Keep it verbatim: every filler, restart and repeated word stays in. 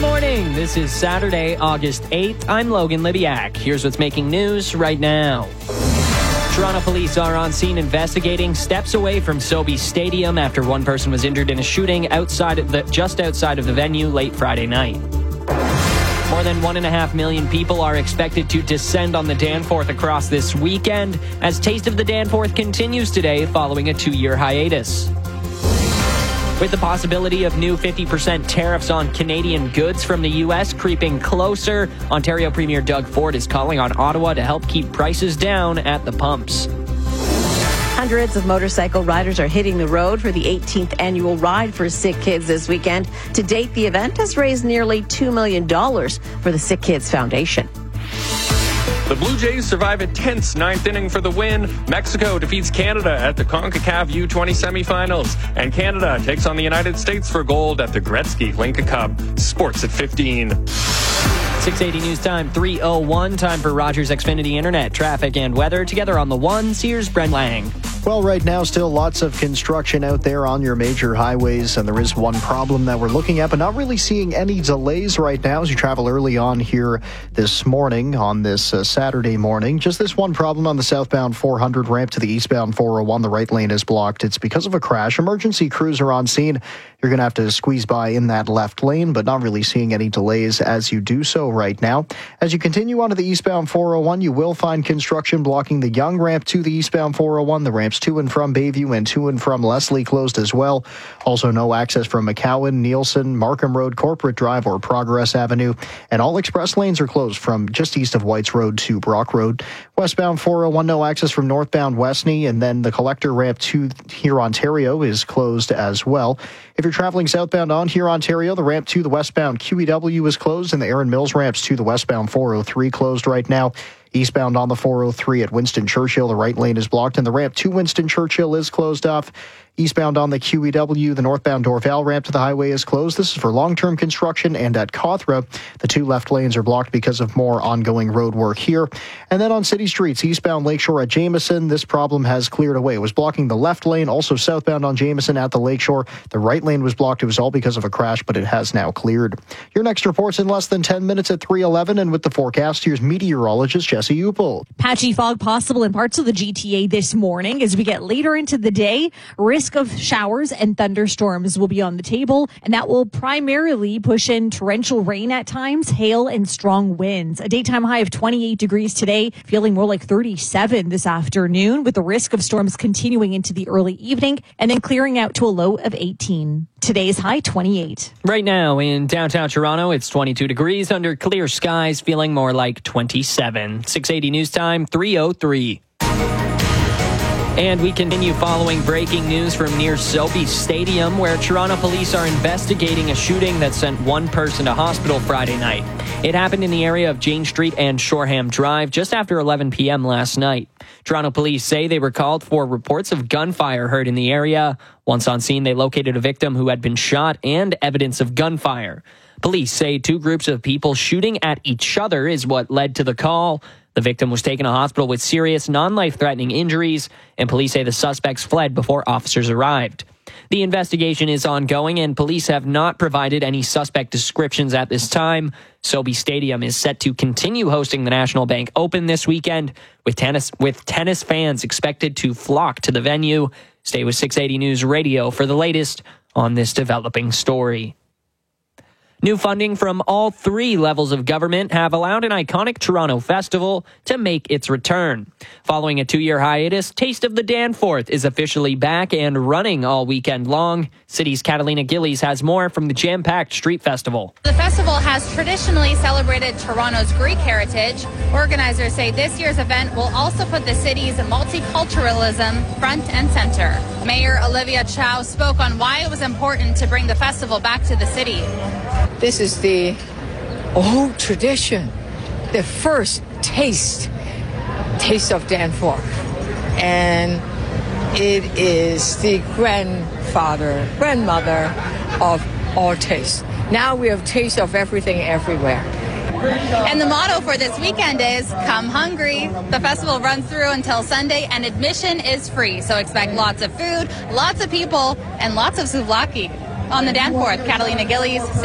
morning. This is Saturday, August eighth. I'm Logan Libiak. Here's what's making news right now. Toronto police are on scene investigating steps away from Sobeys Stadium after one person was injured in a shooting outside of the, just outside of the venue late Friday night. More than one and a half million people are expected to descend on the Danforth across this weekend as Taste of the Danforth continues today following a two-year hiatus. With the possibility of new fifty percent tariffs on Canadian goods from the U S creeping closer, Ontario Premier Doug Ford is calling on Ottawa to help keep prices down at the pumps. Hundreds of motorcycle riders are hitting the road for the eighteenth annual Ride for Sick Kids this weekend. To date, the event has raised nearly two million dollars for the Sick Kids Foundation. The Blue Jays survive a tense ninth inning for the win. Mexico defeats Canada at the CONCACAF U twenty semifinals. And Canada takes on the United States for gold at the Gretzky Linka Cup. Sports at fifteen. six eighty News Time, three oh one. Time for Rogers Xfinity Internet, traffic and weather. Together on the ones, here's Brent Lang. Well, right now, still lots of construction out there on your major highways, and there is one problem that we're looking at, but not really seeing any delays right now as you travel early on here this morning, on this uh, Saturday morning. Just this one problem on the southbound four hundred ramp to the eastbound four oh one. The right lane is blocked. It's because of a crash. Emergency crews are on scene. You're going to have to squeeze by in that left lane, but not really seeing any delays as you do so right now. As you continue onto the eastbound four oh one, you will find construction blocking the Yonge ramp to the eastbound four oh one. The ramps to and from Bayview and to and from Leslie closed as well. Also no access from McCowan, Nielsen, Markham Road, Corporate Drive, or Progress Avenue. And all express lanes are closed from just east of Whites Road to Brock Road. Westbound four oh one, no access from northbound Westney, and then the collector ramp to here Ontario is closed as well. If you're traveling southbound on here Ontario, the ramp to the westbound Q E W is closed, and the Erin Mills ramps to the westbound four oh three closed right now. Eastbound on the four oh three at Winston Churchill, the right lane is blocked, and the ramp to Winston Churchill is closed off. Eastbound on the Q E W, the northbound Dorval ramp to the highway is closed. This is for long-term construction, and at Cawthra, the two left lanes are blocked because of more ongoing road work here. And then on city streets, eastbound Lakeshore at Jameson, this problem has cleared away. It was blocking the left lane, also southbound on Jameson at the Lakeshore. The right lane was blocked. It was all because of a crash, but it has now cleared. Your next report's in less than ten minutes at three eleven, and with the forecast, here's meteorologist Jesse Upel. Patchy fog possible in parts of the G T A this morning. As we get later into the day, risk of showers and thunderstorms will be on the table, and that will primarily push in torrential rain at times, hail, and strong winds. A daytime high of twenty-eight degrees today, feeling more like thirty-seven this afternoon, with the risk of storms continuing into the early evening and then clearing out to a low of eighteen. Today's high, twenty-eight. Right now in downtown Toronto, it's twenty-two degrees under clear skies, feeling more like twenty-seven. six eighty News Time, three oh three. And we continue following breaking news from near Sobeys Stadium, where Toronto police are investigating a shooting that sent one person to hospital Friday night. It happened in the area of Jane Street and Shoreham Drive just after eleven p.m. last night. Toronto police say they were called for reports of gunfire heard in the area. Once on scene, they located a victim who had been shot and evidence of gunfire. Police say two groups of people shooting at each other is what led to the call. The victim was taken to hospital with serious, non-life-threatening injuries, and police say the suspects fled before officers arrived. The investigation is ongoing, and police have not provided any suspect descriptions at this time. Sobeys Stadium is set to continue hosting the National Bank Open this weekend, with tennis with tennis fans expected to flock to the venue. Stay with six eighty News Radio for the latest on this developing story. New funding from all three levels of government have allowed an iconic Toronto festival to make its return. Following a two-year hiatus, Taste of the Danforth is officially back and running all weekend long. City's Catalina Gillies has more from the jam-packed street festival. The festival has traditionally celebrated Toronto's Greek heritage. Organizers say this year's event will also put the city's multiculturalism front and center. Mayor Olivia Chow spoke on why it was important to bring the festival back to the city. This is the old tradition, the first taste, taste of Danforth. And it is the grandfather, grandmother of all taste. Now we have taste of everything everywhere. And the motto for this weekend is, come hungry. The festival runs through until Sunday, and admission is free. So expect lots of food, lots of people, and lots of souvlaki. On the Danforth, Catalina Gillies.